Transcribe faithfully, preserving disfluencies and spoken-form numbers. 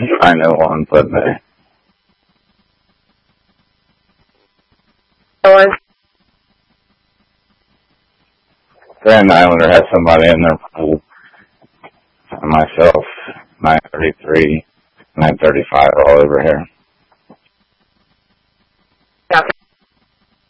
I know one, but they... One. Grand Islander had somebody in their pool. And myself, nine thirty-three, nine thirty-five, all over here. Okay.